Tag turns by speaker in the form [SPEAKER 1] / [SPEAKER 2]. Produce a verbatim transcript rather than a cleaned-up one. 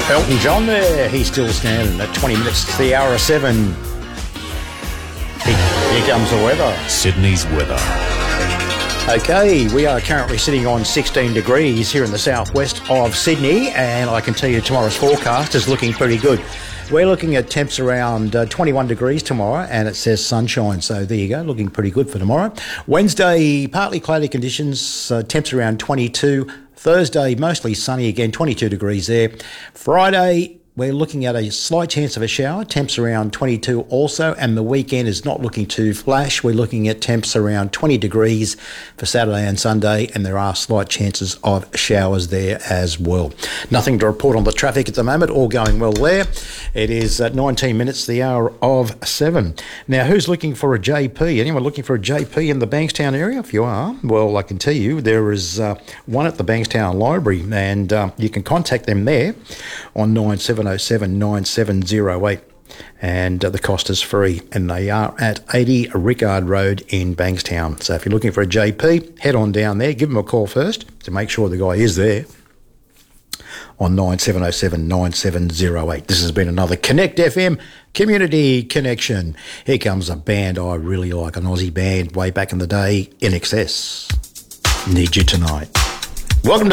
[SPEAKER 1] Elton John there. He's still standing at twenty minutes to the hour of seven. Here, here comes the weather.
[SPEAKER 2] Sydney's weather.
[SPEAKER 1] Okay, we are currently sitting on sixteen degrees here in the southwest of Sydney, and I can tell you tomorrow's forecast is looking pretty good. We're looking at temps around uh, twenty-one degrees tomorrow, and it says sunshine. So there you go, looking pretty good for tomorrow. Wednesday, partly cloudy conditions, uh, temps around twenty-two. Thursday, mostly sunny again, twenty-two degrees there. Friday, we're looking at a slight chance of a shower, temps around twenty-two also, and the weekend is not looking too flash. We're looking at temps around twenty degrees for Saturday and Sunday, and there are slight chances of showers there as well. Nothing to report on the traffic at the moment, all going well there. It is at nineteen minutes, the hour of seven. Now, who's looking for a J P? Anyone looking for a J P in the Bankstown area? If you are, well, I can tell you there is uh, one at the Bankstown Library, and uh, you can contact them there on nine seven oh seven nine seven oh eight, and uh, the cost is free, and they are at eighty Rickard Road in Bankstown. So if you're looking for a J P, head on down there, give them a call first to make sure the guy is there on nine seven oh seven nine seven oh eight. This has been another Connect F M Community Connection. Here comes a band I really like, an Aussie band way back in the day, In Excess. Need You Tonight. Welcome to